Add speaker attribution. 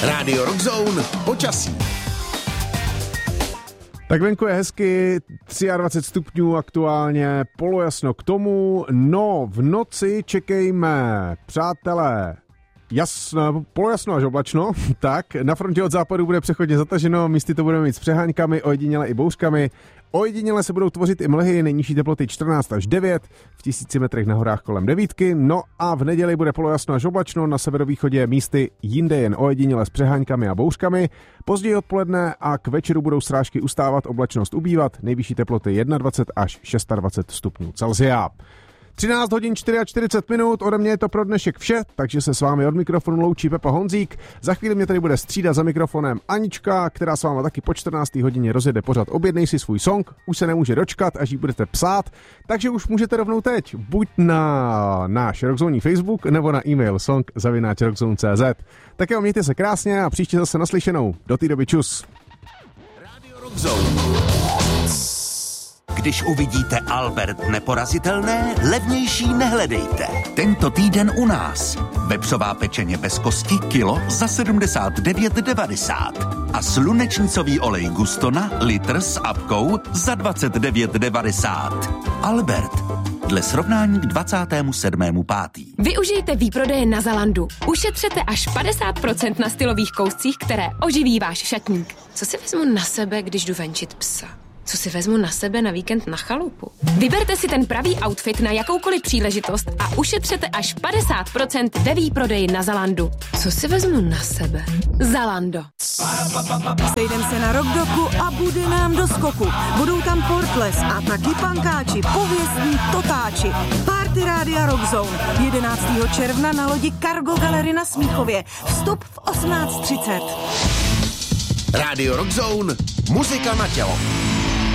Speaker 1: Rádio Rockzone počasí.
Speaker 2: Tak venku je hezky, 23 stupňů aktuálně, polojasno k tomu, no v noci čekejme, přátelé, polojasno až oblačno, tak na frontě od západu bude přechodně zataženo, místy to budeme mít s přeháňkami, ojediněle i bouřkami. Ojediněle se budou tvořit i mlhy, nejnižší teploty 14 až 9, v 1000 metrech na horách kolem 9. No a v neděli bude polojasno až oblačno, na severovýchodě místy jinde jen ojediněle s přeháňkami a bouřkami. Později odpoledne a k večeru budou srážky ustávat, oblačnost ubývat, nejvyšší teploty 21 až 26 stupňů Celsia. 13 hodin 44 minut, ode mě je to pro dnešek vše, takže se s vámi od mikrofonu loučí Pepa Honzík. Za chvíli mě tady bude střídat za mikrofonem Anička, která s váma taky po 14. hodině rozjede pořad Objednej si svůj song, už se nemůže dočkat, až ji budete psát, takže už můžete rovnou teď, buď na náš Rockzone Facebook, nebo na e-mail song@rockzone.cz. Tak jo, mějte se krásně a příště zase naslyšenou. Do té doby čus.
Speaker 1: Rádio Rockzone. Když uvidíte Albert neporazitelné, levnější nehledejte. Tento týden u nás. Vepřová pečeně bez kosti kilo za 79,90 a slunečnicový olej Gustona litr s apkou za 29,90. Albert. Dle srovnání k 27.5.
Speaker 3: Využijte výprodeje na Zalandu. Ušetřete až 50% na stylových kouscích, které oživí váš šatník. Co si vezmu na sebe, když jdu venčit psa? Co si vezmu na sebe na víkend na chalupu? Vyberte si ten pravý outfit na jakoukoliv příležitost a ušetřete až 50% ve výprodeji na Zalandu. Co si vezmu na sebe? Zalando.
Speaker 4: Sejdem se na Rockdoku a bude nám do skoku. Budou tam Portles a taky pankáči, pověstní totáči. Party Rádia Rockzone 11. června na lodi Cargo Gallery na Smíchově. Vstup v 18:30.
Speaker 1: Rádio Rockzone, muzika na tělo.